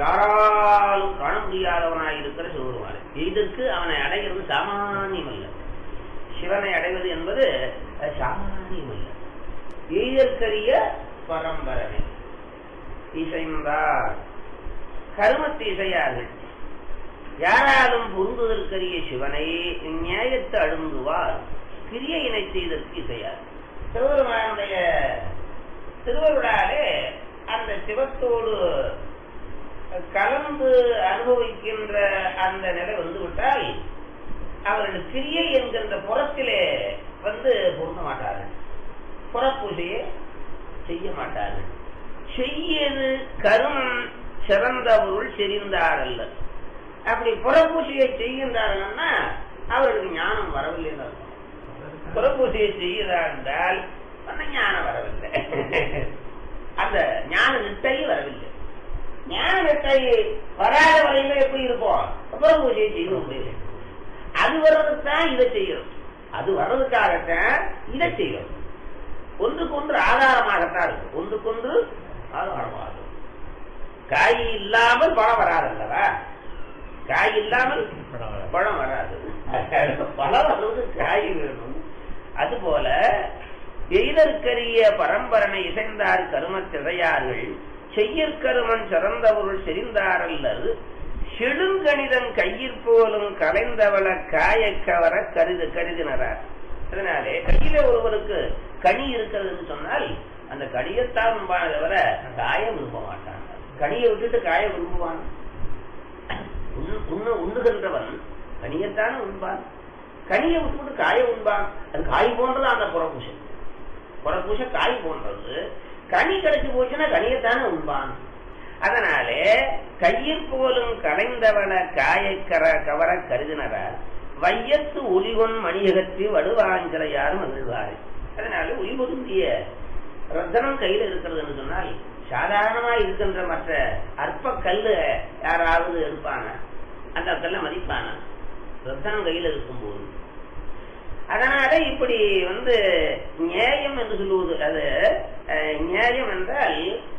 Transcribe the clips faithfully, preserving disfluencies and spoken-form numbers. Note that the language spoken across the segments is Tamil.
யாராலும் காண முடியாதவனாய் இருக்கிற சிவபெருமான். இதற்கு அவனை அடைகிறது சாமானியம் அல்ல. சிவனை அடைவது என்பது சாமானியம் அல்ல. எய்தற்கரிய பரம்பரனை இசைந்தார் கருமத்து இசையார்கள். யாராலும் பொருந்துதற்கரிய சிவனை நியாயத்தை அழுந்துவார் கிரியையினை செய்தற்கு இசையார். சிவபெருமானுடைய திருவருளாலே அந்த சிவத்தோடு கலந்து அனுபவிக்கின்ற அந்த நிலை வந்துவிட்டால் அவர்கள் கிரியை என்கின்ற புறத்திலே வந்து பொருந்த மாட்டார்கள். புறப்பூஜையை செய்ய மாட்டார்கள். செய்யது கருமம் சிறந்த பொருள் செறிந்தாரல்ல. அப்படி புறப்பூஜையை செய்கின்றார்கள்னா அவர்களுக்கு ஞானம் வரவில்லை. புறப்பூஜையை செய்கிறார் என்றால் அந்த ஞானம் வரவில்லை. அந்த ஞான நிட்டை வரவில்லை. ஞான நிட்டை வராத வரையில எப்படி இருக்கும்? புறப்பூஜையை செய்ய முடியல. அது வர்றதுக்கு தான் இதை செய்யணும். அது வர்றதுக்காகத்தான் இதை செய்யணும். ஒன்றுக்கொன்று ஆதாரமாகத்தான் இருக்கும். ஒன்றுக்கொன்று ஆதாரமாக. காய் இல்லாமல் பழம் வராது அல்லவா? காய் இல்லாமல் பழம் வராது. பழம் வர்றது காய் வேணும். அதுபோல எய்தற்கரிய பரம்பரனை இசைந்தார் கருமத்திசையார்கள் செய்யற்கருமன் சிறந்த பொருள் செறிந்தாரல்லது செடுங்கணிதன் கையிற்போலும் கலைந்தவள காய கவர கருது கருதினார். அதனாலே கையில ஒருவருக்கு கனி இருக்கிறதுன்னு சொன்னால் அந்த கனியத்தான் விரும்பான தவிர காய விரும்ப மாட்டான். கனியை விட்டுட்டு காய விரும்புவான். உண்ணுகின்றவன் கனியத்தான உண்பான். கனியை விட்டுவிட்டு காய உண்பான். அது காய் போன்றது. அந்த புறப்பூசை புறப்பூசை காய் போன்றது. கனி கிடைச்சு போச்சுன்னா கனியத்தான உண்பான். அதனாலே கையில் போலும் கலைந்தவன காய கர கவர கருதினர வையத்து ஒளிவன் மணியகற்றி வடுவாஞ்சலையார் மகிழ்வாரு. அதனால ஒளி பொருந்திய ரத்தனம் கையில் இருக்கிறதுன்னு சொன்னால் சாதாரணமா இருக்கின்ற மற்ற அற்ப கல்லு யாராவது எடுப்பாங்க, அந்த கல்ல மதிப்பான ரத்தனம் கையில் இருக்கும்போது. அதனால இப்படி வந்து நியாயம் என்று சொல்லுவது. அது நியாயம் என்றால்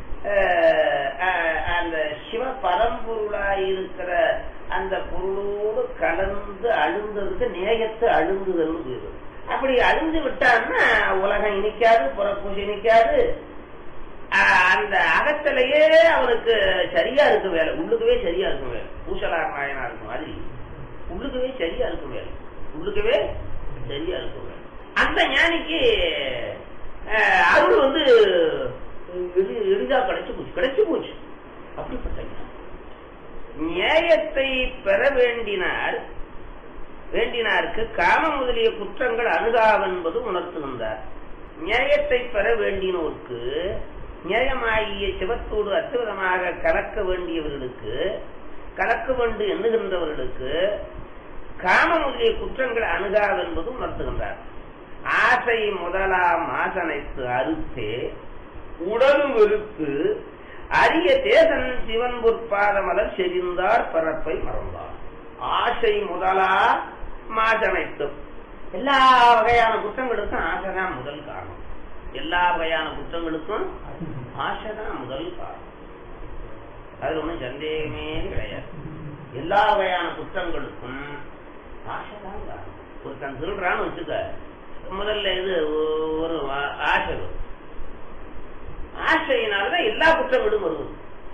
அந்த சிவ பரம்பொருளாயிருக்கிற அந்த பொருளோடு கலந்து அழுந்ததுக்கு நேயத்து அழுந்துதல். அப்படி அழுந்து விட்டான்னா உலகம் இனிக்காது, புறப்பூசி இனிக்காது. அந்த அகத்திலேயே அவனுக்கு சரியா இருக்கும் வேலை, உள்ளுக்கவே சரியா இருக்கும் வேலை. பூசலார் நாயனா இருக்கும் மாதிரி உள்ளுக்கவே சரியா இருக்கும் வேலை, உள்ளுக்கவே சரியா இருக்கும் வேலை. அந்த ஞானிக்கு அருள் வந்து எளிதா கிடைச்சு போச்சு கிடைச்சு போச்சு அப்படிப்பட்ட நியாயத்தை பெற வேண்டினார் வேண்டினாருக்கு காம முதலிய குற்றங்கள் அணுகாவென்பது உணர்த்துகின்றார். நியாயத்தை பெற வேண்டினோருக்கு, நியாயமாகிய சிவத்தோடு அற்புதமாக கலக்க வேண்டியவர்களுக்கு, கலக்க வேண்டும் எண்ணுகின்றவர்களுக்கு காம முதலிய குற்றங்கள் அணுகாவென்பது உணர்த்துகின்றார். ஆசை முதலாம் ஆசனைத்து அறுத்தே உடலும் வெறுத்து அரிய தேசன் சிவன் பொற்பாதமலர் செறிந்தார் பரப்பை மறந்தார். ஆசை முதலா மாசனைத்தும் எல்லா வகையான குற்றங்களுக்கும் ஆசைதான் முதல் காரணம். எல்லா வகையான குற்றங்களுக்கும் ஆசைதான் முதல் காரணம். அது ஒன்றும் சந்தேகமே கிடையாது. எல்லா வகையான குற்றங்களுக்கும் ஆசைதான் காரணம். ஒருத்தன் திருடுறான்னு வச்சுக்க, முதல்ல இது ஒரு ஆசை. ஆசையினால்தான் எல்லா குற்றங்களும் வருவது.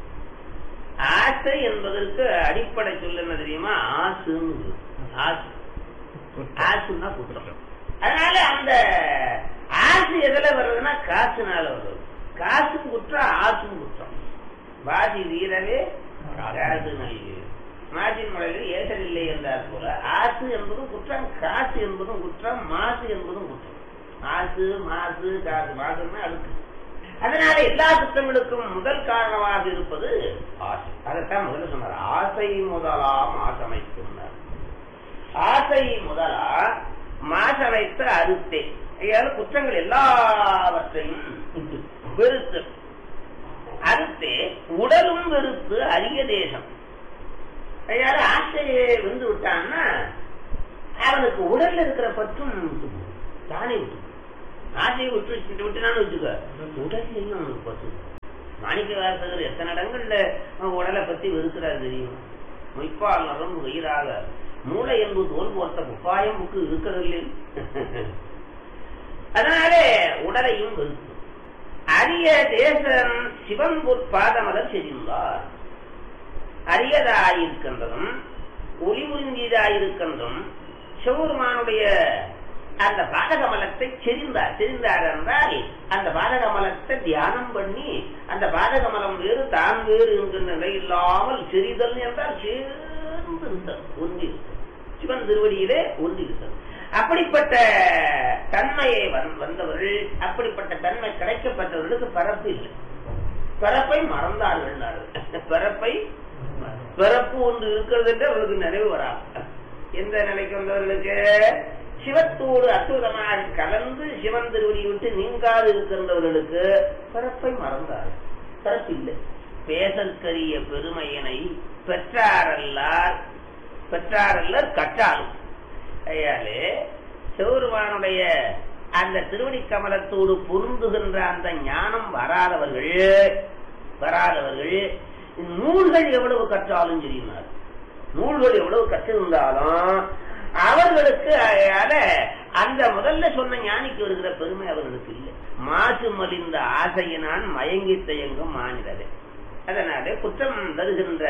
ஆசை என்பதற்கு அடிப்படை சொல்ல என்ன தெரியுமா? ஆசு. ஆசு ஆசுன்னா குற்றம். அதனால அந்த ஆசு எதுல வருதுன்னா காசுனால வருது. காசும் குற்றம், ஆசும் குற்றம். வாசி வீரவே காசு நல்கு மாசின் முறையில் ஏசல் இல்லை என்றார் போல ஆசு என்பதும் குற்றம், காசு என்பதும் குற்றம், மாசு என்பதும் குற்றம். ஆசு மாசு காசு. மாசுன்னா அழுக்கு. அதனால எல்லா குற்றங்களுக்கும் முதல் காரணமாக இருப்பது ஆசை. அதைத்தான் முதல்ல சொன்னார். ஆசை முதலா மாசமைத்துனார். ஆசை முதலா மாசமைத்து அறுத்தே. குற்றங்கள் எல்லாவற்றையும் வெறுத்து அறுத்தே உடலும் வெறுத்து அரிய தேசம். ஆசையை வந்து விட்டான்னா அவனுக்கு உடல்ல இருக்கிற பற்றும் தானே விட்டு ஆசையை விட்டு விட்டுனான்னு வச்சுக்க, உடல்லையும் அவனுக்கு பற்று. மாணிக்க வாசகர் எத்தனை இடங்கள்ல உடலை பத்தி வெறுக்கிறார் தெரியும். மொய்ப்பால் நரம்பு வயிறாக மூளை என்பது தோல் போர்த்த குப்பாயம் புக்கு இருக்கிறதில்லை. அதனாலே உடலையும் வெறுக்கும். அரிய தேசன் சிவன் பொற்பாதமலர் செறிந்தார். அரியதாயிருக்கின்றதும் ஒளி உறிஞ்சியதாயிருக்கின்றதும் சிவபெருமானுடைய அந்த பாதகமலத்தை செறிந்தார். செறிந்தார் என்றால் அந்த பாதகமலத்தை தியானம் பண்ணி அந்த பாதகமலம் வேறு தான் வேறு என்கின்ற நிலை இல்லாமல் செறிதல் என்றால் சேர்ந்து இருத்தல், ஒன்றிருத்தல், சிவன் திருவடியிலே ஒன்றிருத்தல். அப்படிப்பட்ட தன்மையை வந்தவர்கள், அப்படிப்பட்ட தன்மை கிடைக்கப்பட்டவர்களுக்கு பரப்பு இல்லை. பிறப்பை மறந்தார்கள். பிறப்பை பிறப்பு ஒன்று இருக்கிறது என்று அவர்களுக்கு நிறைவு வராது. எந்த நிலைக்கு வந்தவர்களுக்கு சிவத்தோடு அற்புதமாக கலந்து சிவன் திருவடி விட்டு நீங்காது இருக்கின்றவர்களுக்கு பிறப்பை மறந்தார்கள். பிறப்பு இல்லை. பேசற்கரிய பெருமையினை பெற்றாரல்லார் பெற்றாரல்லர் கற்றாலும். ஐயாலே சிவபெருமானுடைய அந்த திருவடி கமலத்தோடு பொருந்துகின்ற அந்த ஞானம் வராதவர்கள் வராதவர்கள் நூல்கள் எவ்வளவு கற்றாலும் தெரியுமாறு, நூல்கள் எவ்வளவு கற்றிருந்தாலும் அவர்களுக்கு அந்த முதல்ல சொன்ன ஞானிக்கு வருகிற பெருமை அவர்களுக்கு இல்லை. மாசு மலிந்த ஆசையினான் மயங்கி தயங்கும் மாநிலரே. அதனாலே குற்றம் தருகின்ற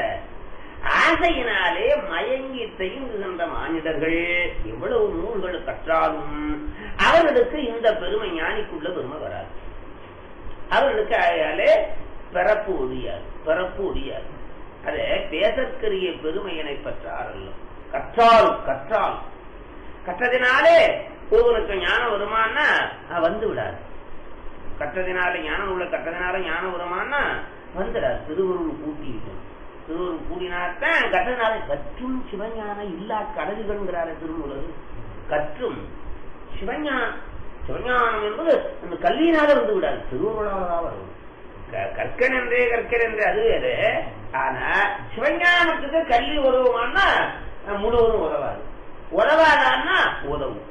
ஆசையினாலே மயங்கி தயங்குகின்ற மானிடர்கள் எவ்வளவு நூல்கள் கற்றாலும் அவர்களுக்கு இந்த பெருமை ஞானிக்குள்ள பெருமை வராது. அவர்களுக்கு ஆயாலே பிறப்பு ஒழியாது, பிறப்பு ஒழியாது. அதே பேசற்கரிய பெருமையினை பெற்றாரல்ல. கற்றால் கற்றால் கற்றதினாலே ஒருவனுக்கு ஞானம் வருமானா வந்து விடாது. கற்றதினாலே ஞானம் உள்ள கற்றதினால ஞானம் வருமானா வந்துடாது. திருவருள் கூட்டிவிடும். திருவருள் கூடினாத்தான் கற்றதினால கற்றும் சிவஞானம் இல்லா கடல்கள்ங்கிறார திருமூலர். கற்றும் சிவஞானம், சிவஞானம் என்பது அந்த கல்வியினால வந்து விடாது, திருவருளாக வரும். கற்கன் என்றே கற்கன் என்று அது வேறு. ஆனா சிவஞானத்துக்கு கல்வி உதவுமானா முழுவதும் உதவாது. உதவாதான்னா உதவும்.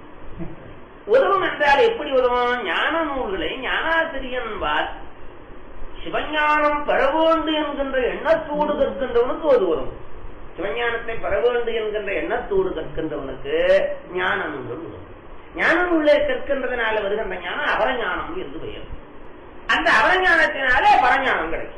உதவும் என்றால் எப்படி உதவும்? ஞான நூல்களை ஞானாசிரியன்பார் சிவஞானம் பெற வேண்டும் என்கின்ற எண்ணத்தோடு கற்கின்றவனுக்கு அது வரும். சிவஞானத்தை பெற வேண்டும் என்கின்ற எண்ணத்தோடு கற்கின்றவனுக்கு ஞான நூல்கள் வரும். ஞான நூலை கற்கின்றதுனால வருகின்ற ஞானம் அபரஞானம் என்று பெயர். அந்த அபரஞானத்தினாலே பரஞானம் கிடைக்கும்.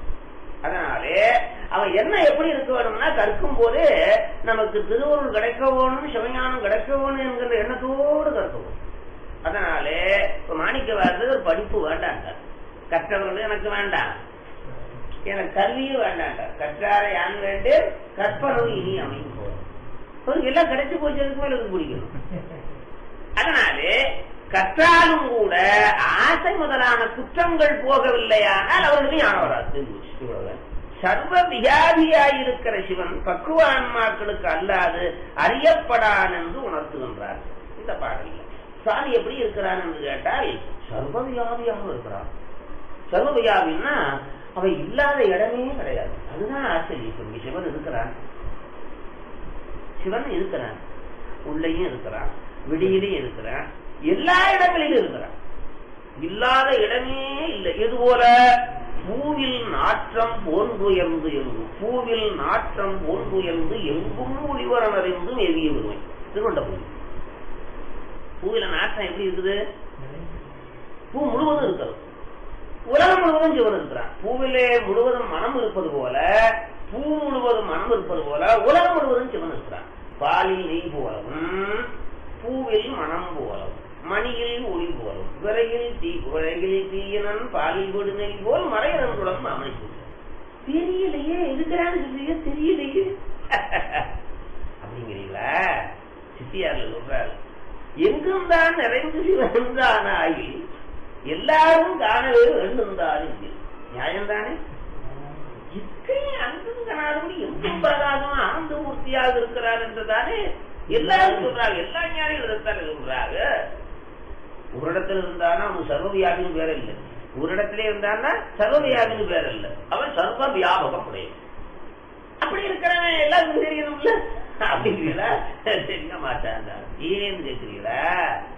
அதனாலே அவன் என்ன எப்படி இருக்க வேணும்னா கற்கும் போது நமக்கு திருவருள் கிடைக்க வேணும், சிவஞானம் கிடைக்க வேணும் என்கின்ற எண்ணத்தோடு கற்கவும். அதனாலே இப்ப மாணிக்க வாசகர் படிப்பு வேண்டாண்டார். கற்றவர்கள் எனக்கு வேண்டாம், எனக்கு கல்வியும் வேண்டாண்டார். கற்றார யான் வேண்டு கற்பனவு இனி அமையும் போதும். அவருக்கு எல்லாம் கிடைச்சு போச்சு, அதுக்கு மேல எனக்கு பிடிக்கணும். அதனாலே கற்றாலும் கூட ஆசை முதலான குற்றங்கள் போகவில்லையானால் அவர்களுக்கு ஞானம் வராது. சர்வ வியாதியாயிருக்கிற சிவன் பக்குவ ஆன்மாக்களுக்கு அல்லாது அறியப்படான் என்று உணர்த்துகின்றார் இந்த பாடலில். சாமி எப்படி இருக்கிறான் என்று கேட்டால் சர்வ வியாதியாக இருக்கிறான். சர்வ வியாதின்னா அவன் இல்லாத இடமே கிடையாது. அதுதான் ஆச்சரியம். சிவன் இருக்கிறான், சிவன் இருக்கிறான், உள்ளேயும் இருக்கிறான், விடியிலையும் இருக்கிறான், எல்லா இடங்களிலும் இருக்கிறான். இல்லாத இடமே இல்லை. இது போல பூவில் நாற்றம் போன்றுயர்ந்து எங்கும், பூவில் நாற்றம் போன்றுயர்ந்து எங்கும் ஒளிவரன் அறிந்தும் எதிய வருவேன். திருவண்ட பூ பூவில நாற்றம் எப்படி இருக்குது? பூ முழுவதும் இருக்கிறது. உலகம் முழுவதும் சிவன் இருக்கிறான். பூவிலே முழுவதும் மனம் இருப்பது போல, பூ முழுவதும் மனம் இருப்பது போல உலகம் முழுவதும் சிவன் இருக்கிறான். பாலில் நெய் போலவும் பூவில் மனம் போலவும் மணியில் ஒளி போலும் விரையில் தீ விரையில் தீயனன் பாலில் விடு நெய் போல் மறையனன் அமைப்பு. தெரியலையே இருக்கிறான்னு சொல்லியே தெரியலையே அப்படிங்கிறீங்களா? சித்தியார்ல சொல்றாரு, எங்கும் தான் நிறைந்து சிவன் ஆகி எல்லாரும் காணவே வேண்டும்தான். நியாயம்தானே? அங்கும் காணாதபடி எங்கும் பிரகாசம் ஆனந்த மூர்த்தியாக இருக்கிறார் என்றுதானே எல்லாரும் சொல்றாங்க. எல்லா ஞானிகள் இருந்தாரு சொல்றாங்க. ஒரு இடத்துல இருந்தானா அவன் சர்வவியாபின்னு பேர இல்லை, ஒரு இடத்துல இருந்தான்னா சர்வவியாபின்னு பேர இல்லை, அவன் சர்வ வியாபகம் உடைய. அப்படி இருக்கிறவன் எல்லாருக்கும் தெரியணும்ல அப்படிங்கிறீங்களா? தெரிய மாட்டான். ஏன்னு கேட்கிறீங்களா?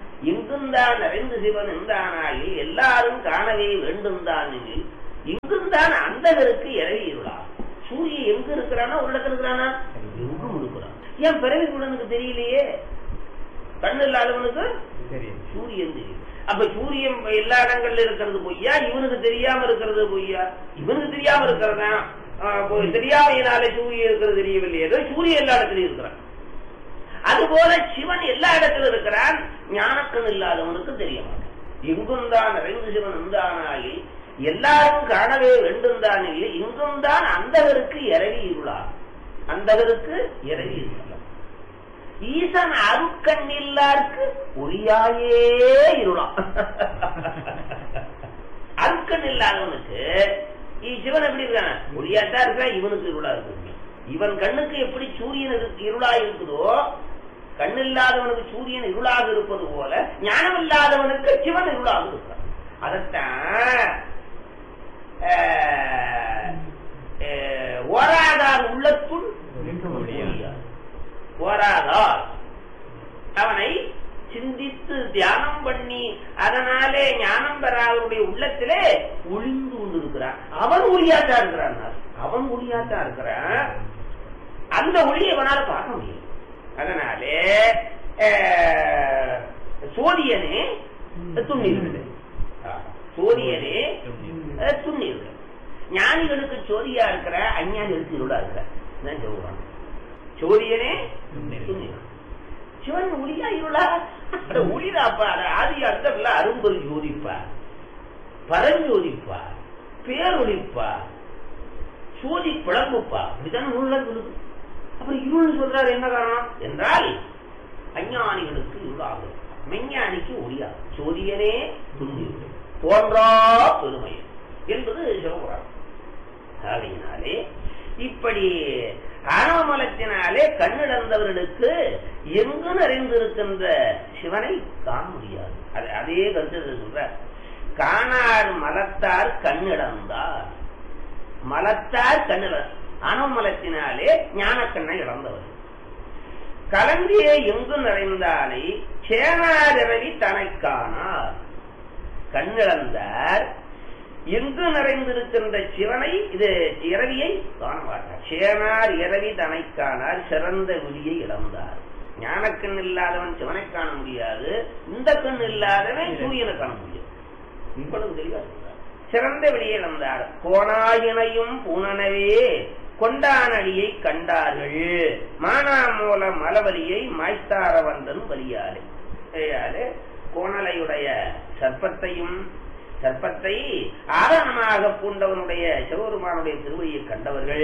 எங்கும் தான் நிறைந்து சிவன் இருந்தானாகி எல்லாரும் காணவே வேண்டும் தான். இங்கும் அந்தகருக்கு இறவி இருளா. சூரியன் எங்க இருக்கிறானா ஒரு இடத்துல இருக்கிறானா எங்கும் இருக்கிறான். ஏன் பிறவி குடனுக்கு தெரியலையே? கண்ணு இல்லாதவனுக்கு சூரியன் தெரியும். அப்ப சூரியன் எல்லா இடங்கள்ல இருக்கிறது பொய்யா, இவனுக்கு தெரியாம இருக்கிறது பொய்யா? இவனுக்கு தெரியாம இருக்கிறதா தெரியாமையினாலே சூரியன் இருக்கிறது தெரியவில்லை. ஏதோ சூரியன் எல்லா இடத்துலயும் இருக்கிறான். அதுபோல சிவன் எல்லா இடத்துல இருக்கிறான். ஞானக்கண் இல்லாதவனுக்கு தெரிய மாட்டான். எங்கும் தான் நிறைந்து சிவன் இருந்தானாகி எல்லாரும் காணவே வேண்டும் தான் இல்லை. இங்கும் தான் அந்தகருக்கு இறவி இருளா. அந்தகருக்கு இறவி இருளா. ஈசன் அருக்கண் இல்லாருக்கு ஒளியாயே இருளாம். அருக்கண் இல்லாதவனுக்கு சிவன் எப்படி இருக்கான ஒளியாத்தான் இருக்கான். இவனுக்கு இருளா இருக்கு. இவன் கண்ணுக்கு எப்படி சூரியன் இருளா இருக்குதோ, கண் இல்லாதவனுக்கு சூரியன் இருளாக இருப்பது போல ஞானம் இல்லாதவனுக்கு சிவன் இருளாக இருக்கிறான். அதத்தான் ஓராதார் உள்ளத்துள் ஓராதார் அவனை சிந்தித்து தியானம் பண்ணி அதனாலே ஞானம் பெறாதவருடைய உள்ளத்திலே ஒளிந்து கொண்டிருக்கிறான். அவன் ஒளியாத்தான் இருக்கிறான். அவன் ஒளியாத்தான் இருக்கிறான். அந்த ஒளியை அவனால பார்க்க முடியும். அதனாலே சோதியனே துண்ணீர்கள். சோதியனே துண்ணீர்கள். ஞானிகளுக்கு சோதியா இருக்கிற, அஞ்ஞானிகளுக்கு இருளா இருக்கிற சொல்றான். சோதியனே துண்ணீர்கள். சிவன் ஒளியா இருளா? ஒளிதாப்பா. ஆதி அர்த்தம் அரும்பொரு ஜோதிப்பா, பரஞ்சோதிப்பா, பேரொழிப்பா, சோதி பிளம்புப்பா. அப்படித்தான் நூல்ல சொல்லுது. அப்புறம் இருள் சொல்றாரு. என்ன காரணம் என்றால் அஞ்ஞானிகளுக்கு இருளாகும், மெஞ்ஞானிக்கு ஒளியாகும். சோதியனே துண்ணியுடன் தோன்றா பெருமை என்பது சிவபுராணம். ஆகையினாலே இப்படி ஆணவமலத்தினாலே கண்ணிழந்தவர்களுக்கு எங்கு நிறைந்திருக்கின்ற சிவனை காண முடியாது. அதே கருத்து சொல்ற. காணார் மலத்தார் கண்ணிழந்தார். மலத்தார் கண்ணிழ ஆணவமலத்தினாலே ஞான கண்ணை இழந்தவர். கலந்தியே எங்கு நிறைந்தானை சேனாரவி தனை காணார். கண்ணிழந்தார் எங்கு நிறைந்திருக்கின்ற சிவனை இது இரவியை காண மாட்டார். சேனார் இரவி தனை காணார் சிறந்த ஒளியை இழந்தார். ஞானக்கண் இல்லாதவன் சிவனை காண முடியாது. இந்த கண் இல்லாதவன் சூரியனை காண முடியாது. இவ்வளவு தெளிவா சொல்றார். சிறந்த வெளியை இழந்தார். கோணாயினையும் பூனனவே கொண்டானடியை கண்டார்கள். மானாமூல மலவலியை மாய்த்தாரவந்தன் வலியாலே கோணலையுடைய சர்ப்பத்தையும் சர்ப்பத்தை ஆரணமாக பூண்டவனுடைய சிவபெருமானுடைய திருவடியை கண்டவர்கள்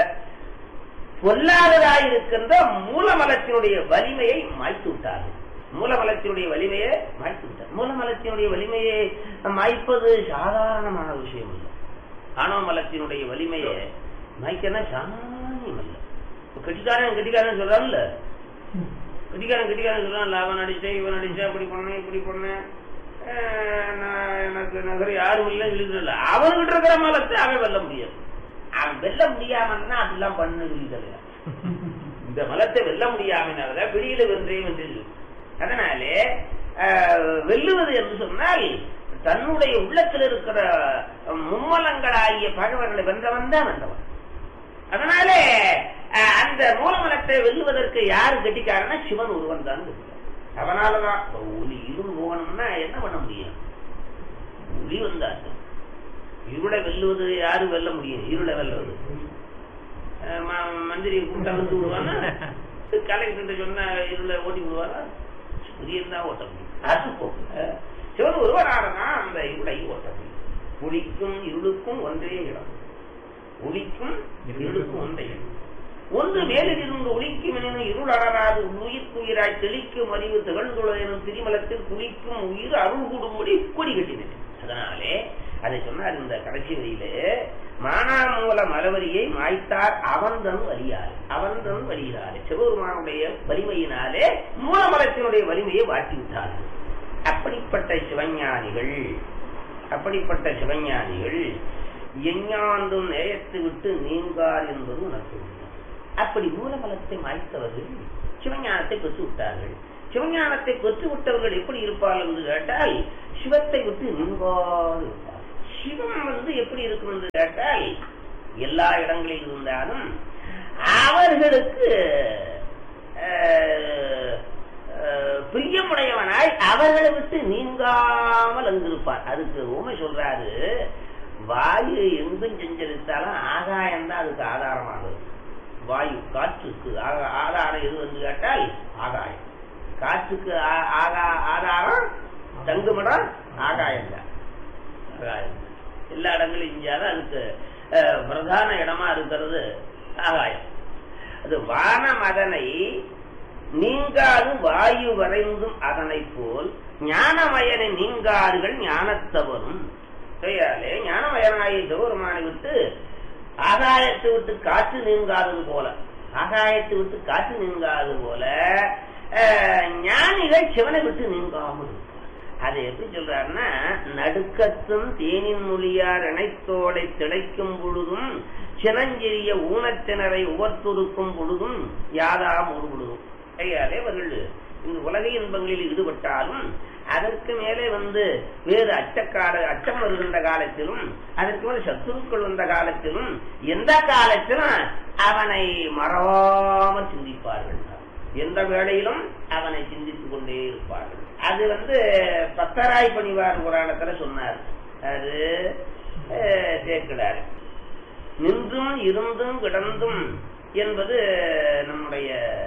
பொல்லாததாயிருக்கின்ற மூலமலத்தினுடைய வலிமையை மாய்த்து விட்டார்கள். மூலமலத்தினுடைய வலிமையை மாய்த்து விட்டார். மூலமலத்தினுடைய வலிமையை மாய்ப்பது சாதாரணமான விஷயம் இல்லை. ஆணவமலத்தினுடைய வலிமையை மாய்க்கனா சாமானியம் இல்லை. கெட்டிக்காரன் கெட்டிக்காரன் சொல்றான்ல, கெட்டிக்காரன் கெட்டிக்காரன் சொல்றான். அவன் அடிச்சேன், இவன் அடிச்சா, இப்படி பண்ண இப்படி பண்ண எனக்கு நகர் யாரும் இல்லை இல்லை. அவன்கிட்ட இருக்கிற மலத்தை அவன் வெல்ல முடியாது. அவன் வெல்ல முடியாமன்னா அதெல்லாம் பண்ண கிடையாது. இந்த மலத்தை வெல்ல முடியாமனால வெளியில வென்றேன் என்று. அதனாலே வெல்லுவது என்று சொன்னால் தன்னுடைய உள்ளத்தில் இருக்கிற மும்மலங்களாகிய பகவர்களை வென்றவன் தான் வென்றவன். அதனாலே அந்த மூலமலத்தை வெல்லுவதற்கு யாரு கெட்டிக்காரன்னா சிவன் ஒருவன் தான் கெட்டிக்காரன். அவனாலதான் ஒளி இருள் போகணும்னா என்ன பண்ண முடியும்? ஒளி வந்தாச்சு. இருளை வெல்லுவது யாரு வெல்ல முடியும்? இருளை வெல்லுவது மந்திரி கூட்டம் வந்து விடுவானா? கலெக்டர் சொன்னா இருளை ஓட்டி விடுவாரா? சூரியன் தான் ஓட்ட முடியும். அது போக சிவன் ஒருவரானா அந்த இருளை ஓட்ட முடியும். ஒளிக்கும் இருளுக்கும் ஒன்றே இடம். ஒளிக்கும் இருளுக்கும் ஒன்றே இடம். ஒன்று மேலிருந்து ஒளிக்கும் எனும் இருள் அடராது உயிர்க்குயிராய் தெளிக்கும் அறிவு திகழ்ந்துள்ள எனும் திரிமலத்தில் குளிக்கும் உயிர் அருள் கூடும்படி கொடி கட்டினது. அதனாலே அதை சொன்னார் இந்த கடைசி வரியிலே. மானாமூல மலவரியை மாய்த்தார் அவன்தன் வலியாறு. அவன்தன் வலியாறு சிவபெருமானுடைய வலிமையினாலே மூலமலத்தினுடைய வலிமையை வாட்டி விட்டார்கள். அப்படிப்பட்ட சிவஞானிகள் அப்படிப்பட்ட சிவஞானிகள் எஞ்ஞாண்டும் நேயத்து விட்டு நீங்கார் என்பது உனக்கு. அப்படி மூலமலத்தை மாய்த்தவர்கள் சிவஞானத்தை பெற்று விட்டார்கள். சிவஞானத்தை பெற்று விட்டவர்கள் எப்படி இருப்பார்கள் என்று கேட்டால் சிவத்தை விட்டு நீங்கார் இருப்பார். சிவம் வந்து எப்படி இருக்கும் என்று கேட்டால் எல்லா இடங்களில் இருந்தாலும் அவர்களுக்கு பிரியமுடையவனாய் அவர்களை விட்டு நீங்காமல் அங்கிருப்பார். அதுக்கு ஊமை சொல்றாரு, வாயு எங்கும் செஞ்சரித்தாலும் ஆகாயம் தான் அதுக்கு ஆதாரமானது. வாயு காற்றுக்கு ஆதாரம் எது என்று கேட்டால் ஆகாயம். காற்றுக்கு ஆதாரம் தங்குமிடம் ஆகாயம் தான். ஆகாயம் எல்லா இடங்களும் இஞ்சாலும் அதுக்கு பிரதான இடமா இருக்கிறது ஆகாயம். அது வானம் அதனை நீங்காது வாயு வரைந்தும் அதனை போல் ஞானமயனை நீங்கார்கள் ஞானத்தவரும். ஞானமயனாகிய சிவபெருமானை விட்டு ஆகாயத்தை விட்டு காற்று நீங்காதது போல, ஆகாயத்தை விட்டு காற்று நீங்காதது போல ஞானிகள் சிவனை விட்டு நீங்காமல். அது எப்படி சொல்றாருன்னா, நடுக்கத்தும் தேனின் மொழியார் இணைத்தோடை திளைக்கும் பொழுதும் சினஞ்சிறிய ஊனத்தினரை உவர்த்துருக்கும் பொழுதும் யாதாம் ஒரு பொழுதும். கையாலே அவர்கள் இந்த உலக இன்பங்களில் ஈடுபட்டாலும் அதற்கு மேலே வந்து வேறு அச்சக்கால அச்சம் வருகின்ற காலத்திலும் அதற்கு மேலே சத்துருக்கள் வந்த காலத்திலும் எந்த காலத்திலும் அவனை மறவாமல் சிந்திப்பார்கள். எந்த வேளையிலும் அவனை சிந்தித்துக் கொண்டே இருப்பார்கள். அது வந்து பத்தராய் பணிவார் புராணத்துல சொன்னார். அது சேர்க்கிறார். நின்றும் இருந்தும் கிடந்தும் என்பது நம்முடைய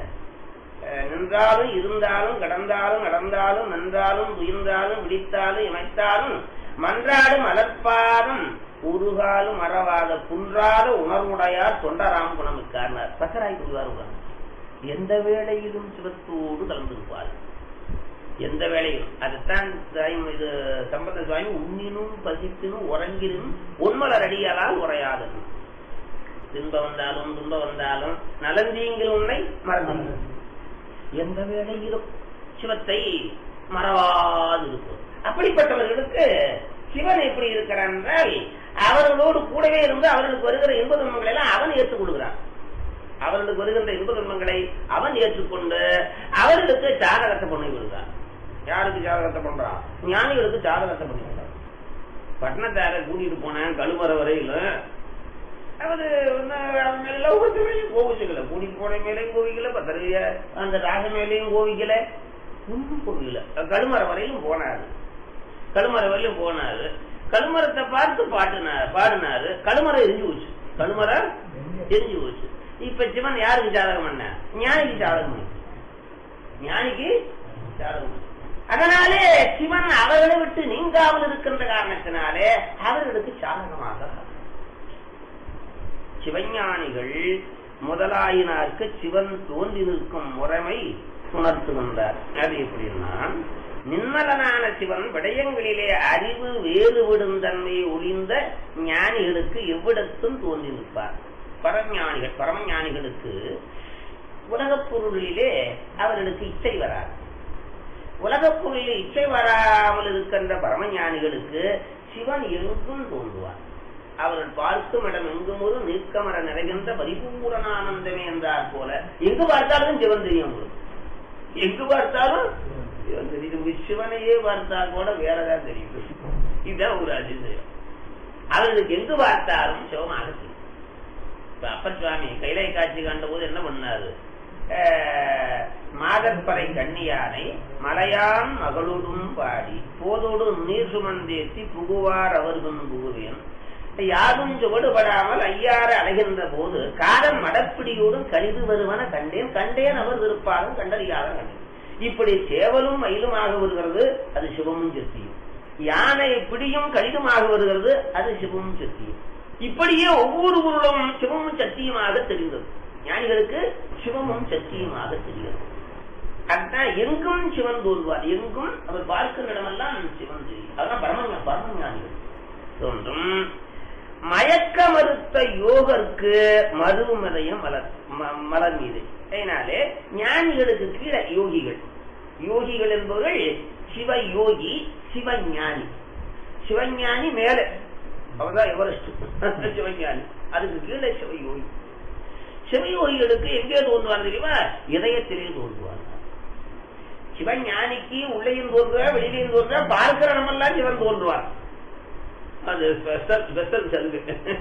நின்றாலும் இருந்தாலும் கடந்தாலும் நடந்தாலும் நின்றாலும் உயிர்ந்தாலும் விழித்தாலும் இமைத்தாலும் மன்றாடும் அலற்பாதும் உருகாலும் மறவாத குன்றாத உணர்வுடையார் தொண்டராம் குணமிக்கார். பத்தராய் பணிவார் எந்த வேளையிலும் சிவத்தோடு கலந்திருப்பார். எந்த வேளையிலும். அதுதான் இது சம்பந்த சுவாமி உண்ணினும் பசிப்பினும் உறங்கினும் உண்மலர் அடியாலால் உரையாதது. துன்ப வந்தாலும் துன்ப வந்தாலும் நலந்தீங்கள் உன்னை மறந்து எந்த வேளையிலும் சிவத்தை மறவாது இருக்கும். அப்படிப்பட்டவர்களுக்கு சிவன் எப்படி இருக்கிறான் என்றால், அவர்களோடு கூடவே இருந்து அவர்களுக்கு வருகிற இன்ப துன்பங்களை எல்லாம் அவன் ஏற்றுக் கொடுக்கிறான். அவர்களுக்கு வருகின்ற இன்ப துன்பங்களை அவன் ஏற்றுக்கொண்டு அவர்களுக்கு ஜாதகத்தை பண்ணி விடுறான். யாருக்கு ஜாதகத்தை பண்றான்? ஞானிகளுக்கு ஜாதகத்தை பண்ணி விடுறான். பட்டணத்தார கூட்டிட்டு போனேன் கழுமர வரையில, அவரு கோவிச்சுக்கல, கூட்டிட்டு போன மேலையும் கோவிக்கல, பத்திரைய அந்த ராக மேலையும் கோவிக்கல, ஒன்றும் கோவிக்கல. கழுமர வரையிலும் போனாரு. கழுமர வரையிலும் போனாரு. கழுமரத்தை பார்த்து பாட்டுனாரு பாடினாரு. கழுமரம் எரிஞ்சு போச்சு. கழுமரம் எரிஞ்சு போச்சு. இப்ப சிவன் யாருக்கு ஜாதகம் பண்ண? ஞானிக்கு ஜாதகம் பண்ண. ஞானிக்கு ஜாதகம். அதனாலே சிவன் அவர்களை விட்டு நீங்காமல் இருக்கின்ற காரணத்தினாலே அவர்களுக்கு சாதகமாக சிவஞானிகள் முதலாயினாருக்கு சிவன் தோன்றி நிற்கும் முறைமை உணர்த்துகின்றார். அது எப்படின்னா, நிம்மலனான சிவன் விடயங்களிலே அறிவு வேறுவிடும் தன்மையை ஒளிந்த ஞானிகளுக்கு எவ்விடத்தும் தோன்றி நிற்பார். பரஞானிகள் பரமஞானிகளுக்கு உலகப் பொருளிலே அவர்களுக்கு இச்சை வராது. உலகப் பொருளிலே இச்சை வராமல் இருக்கின்ற பரமஞானிகளுக்கு சிவன் எங்கும் தோன்றுவார். அவர்கள் பார்க்கும் இடம் எங்கும் ஒரு நீக்கமர நிறைகின்ற பரிபூரணானந்தமே என்றார் போல எங்கு பார்த்தாலும் சிவன் தெரியும். எங்கு பார்த்தாலும் சிவன் தெரியும். சிவனையே பார்த்தால் கூட வேறதான் தெரியும். இதுதான் ஒரு அதிசயம். அவர்களுக்கு எங்கு பார்த்தாலும் சிவமாக தெரியும். இப்ப அப்பர் சுவாமி கைலை காட்சி கண்ட போது என்ன பண்ணாரு? மாதற்பறை கண்ணியானை மலையான் மகளோடும் பாடி போதோடு நீர் சுமந்தேத்தி புகுவார் அவர்கள் புகுவேன் யாரும் சுவடுபடாமல் ஐயாறு அலைகின்ற போது காலம் மடப்பிடியோடும் கழிவு வருவன கண்டேன் கண்டேன் அவர் விருப்பாலும் கண்டறியாத கண்டேன். இப்படி சேவலும் மயிலுமாக வருகிறது, அது சிவமும் சக்தியும். யானை பிடியும் கழிதுமாக வருகிறது, அது சிவமும் சக்தியும். இப்படியே ஒவ்வொரு பொருளும் சிவமும் சக்தியுமாக தெரிகிறது. ஞானிகளுக்கு சிவமும் சக்தியுமாக தெரிகிறது. அதுதான் எங்கும் சிவன் தோல்வார். எங்கும் அவர் பார்க்கும் இடமெல்லாம் சிவன் தெரியும். அதுதான் பரம பரம ஞானிகள் தோன்றும். மயக்க மறுத்த யோகருக்கு மருமதயம் மலர் மலர் மீது. அதனாலே ஞானிகளுக்கு கீழே யோகிகள். யோகிகள் என்பவர்கள் சிவ யோகி சிவஞானி. சிவஞானி மேல அவர்தான் எவரெஸ்ட் சிவஞானி. அதுக்கு கீழே சிவயோகி. சிவயோகிகளுக்கு எங்கே தோன்றுவார் தெரியுமா? இதயத்திலே தோன்றுவார். சிவஞானிக்கு உள்ளேயும் தோன்றுவார், வெளியிலையும் தோன்றுவார், பார்க்கிற இடமெல்லாம் சிவன் தோன்றுவார். அது ஸ்பெஷல் ஸ்பெஷல் சலுகை.